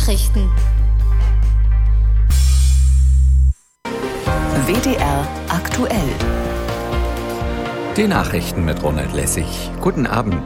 Nachrichten. WDR aktuell. Die Nachrichten mit Ronald Lessig. Guten Abend.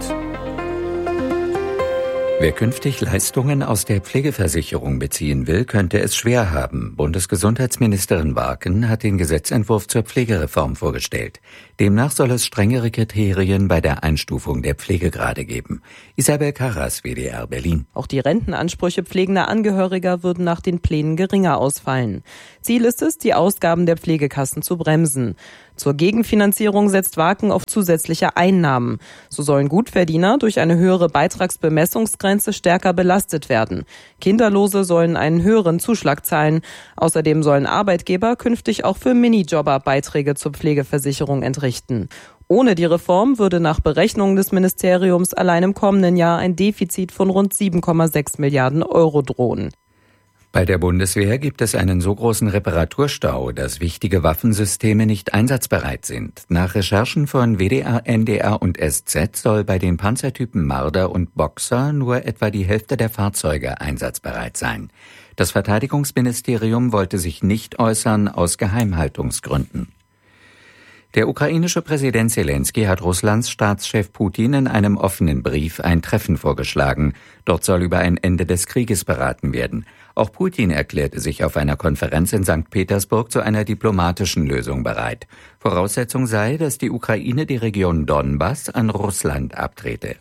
Wer künftig Leistungen aus der Pflegeversicherung beziehen will, könnte es schwer haben. Bundesgesundheitsministerin Warken hat den Gesetzentwurf zur Pflegereform vorgestellt. Demnach soll es strengere Kriterien bei der Einstufung der Pflegegrade geben. Isabel Karras, WDR Berlin. Auch die Rentenansprüche pflegender Angehöriger würden nach den Plänen geringer ausfallen. Ziel ist es, die Ausgaben der Pflegekassen zu bremsen. Zur Gegenfinanzierung setzt Warken auf zusätzliche Einnahmen. So sollen Gutverdiener durch eine höhere Beitragsbemessungsgrenze stärker belastet werden. Kinderlose sollen einen höheren Zuschlag zahlen. Außerdem sollen Arbeitgeber künftig auch für Minijobber Beiträge zur Pflegeversicherung entrichten. Ohne die Reform würde nach Berechnungen des Ministeriums allein im kommenden Jahr ein Defizit von rund 7,6 Milliarden Euro drohen. Bei der Bundeswehr gibt es einen so großen Reparaturstau, dass wichtige Waffensysteme nicht einsatzbereit sind. Nach Recherchen von WDR, NDR und SZ soll bei den Panzertypen Marder und Boxer nur etwa die Hälfte der Fahrzeuge einsatzbereit sein. Das Verteidigungsministerium wollte sich nicht äußern aus Geheimhaltungsgründen. Der ukrainische Präsident Selenskyj hat Russlands Staatschef Putin in einem offenen Brief ein Treffen vorgeschlagen. Dort soll über ein Ende des Krieges beraten werden. Auch Putin erklärte sich auf einer Konferenz in St. Petersburg zu einer diplomatischen Lösung bereit. Voraussetzung sei, dass die Ukraine die Region Donbass an Russland abtrete.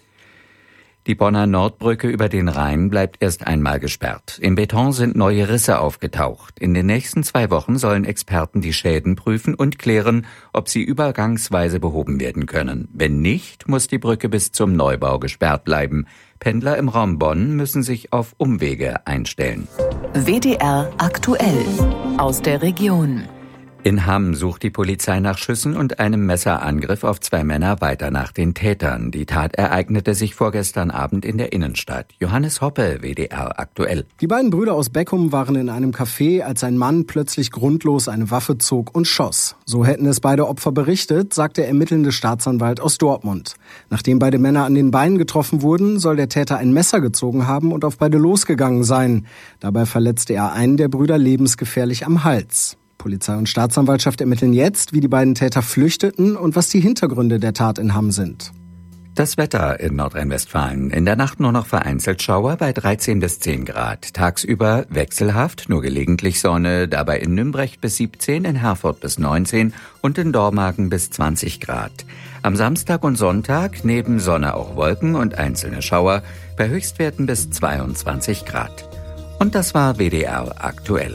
Die Bonner Nordbrücke über den Rhein bleibt erst einmal gesperrt. Im Beton sind neue Risse aufgetaucht. In den nächsten 2 Wochen sollen Experten die Schäden prüfen und klären, ob sie übergangsweise behoben werden können. Wenn nicht, muss die Brücke bis zum Neubau gesperrt bleiben. Pendler im Raum Bonn müssen sich auf Umwege einstellen. WDR aktuell aus der Region. In Hamm sucht die Polizei nach Schüssen und einem Messerangriff auf 2 Männer weiter nach den Tätern. Die Tat ereignete sich vorgestern Abend in der Innenstadt. Johannes Hoppe, WDR aktuell. Die beiden Brüder aus Beckum waren in einem Café, als ein Mann plötzlich grundlos eine Waffe zog und schoss. So hätten es beide Opfer berichtet, sagt der ermittelnde Staatsanwalt aus Dortmund. Nachdem beide Männer an den Beinen getroffen wurden, soll der Täter ein Messer gezogen haben und auf beide losgegangen sein. Dabei verletzte er einen der Brüder lebensgefährlich am Hals. Polizei und Staatsanwaltschaft ermitteln jetzt, wie die beiden Täter flüchteten und was die Hintergründe der Tat in Hamm sind. Das Wetter in Nordrhein-Westfalen. In der Nacht nur noch vereinzelt Schauer bei 13 bis 10 Grad. Tagsüber wechselhaft, nur gelegentlich Sonne, dabei in Nümbrecht bis 17, in Herford bis 19 und in Dormagen bis 20 Grad. Am Samstag und Sonntag neben Sonne auch Wolken und einzelne Schauer, bei Höchstwerten bis 22 Grad. Und das war WDR aktuell.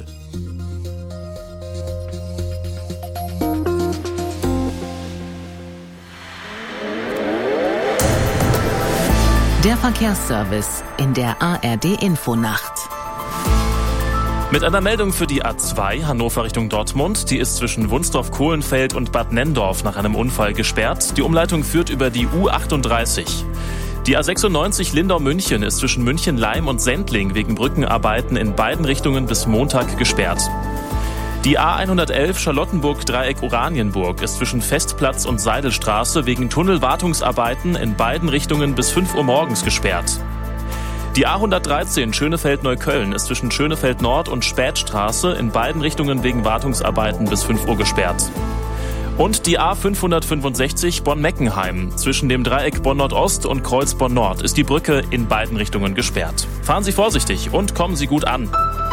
Der Verkehrsservice in der ARD-Infonacht. Mit einer Meldung für die A2 Hannover Richtung Dortmund. Die ist zwischen Wunsdorf-Kohlenfeld und Bad Nenndorf nach einem Unfall gesperrt. Die Umleitung führt über die U38. Die A96 Lindau-München ist zwischen München-Laim und Sendling wegen Brückenarbeiten in beiden Richtungen bis Montag gesperrt. Die A111 Charlottenburg-Dreieck-Oranienburg ist zwischen Festplatz und Seidelstraße wegen Tunnelwartungsarbeiten in beiden Richtungen bis 5 Uhr morgens gesperrt. Die A113 Schönefeld-Neukölln ist zwischen Schönefeld-Nord und Spätstraße in beiden Richtungen wegen Wartungsarbeiten bis 5 Uhr gesperrt. Und die A565 Bonn-Meckenheim zwischen dem Dreieck Bonn-Nordost und Kreuz Bonn-Nord ist die Brücke in beiden Richtungen gesperrt. Fahren Sie vorsichtig und kommen Sie gut an.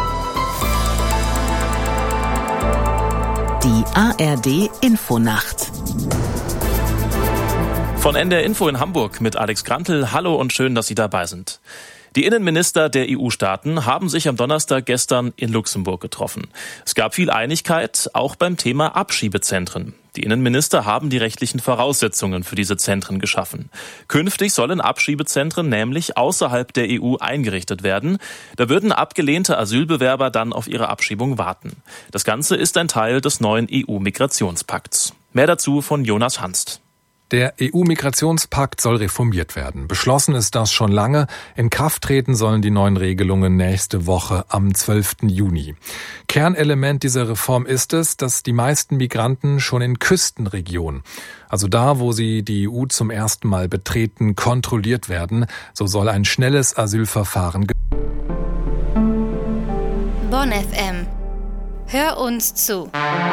Die ARD-Infonacht. Von NDR Info in Hamburg mit Alex Grantel. Hallo und schön, dass Sie dabei sind. Die Innenminister der EU-Staaten haben sich am Donnerstag gestern in Luxemburg getroffen. Es gab viel Einigkeit, auch beim Thema Abschiebezentren. Die Innenminister haben die rechtlichen Voraussetzungen für diese Zentren geschaffen. Künftig sollen Abschiebezentren nämlich außerhalb der EU eingerichtet werden. Da würden abgelehnte Asylbewerber dann auf ihre Abschiebung warten. Das Ganze ist ein Teil des neuen EU-Migrationspakts. Mehr dazu von Jonas Hanst. Der EU-Migrationspakt soll reformiert werden. Beschlossen ist das schon lange. In Kraft treten sollen die neuen Regelungen nächste Woche am 12. Juni. Kernelement dieser Reform ist es, dass die meisten Migranten schon in Küstenregionen, also da, wo sie die EU zum ersten Mal betreten, kontrolliert werden. So soll ein schnelles Asylverfahren Bonn FM. Hör uns zu.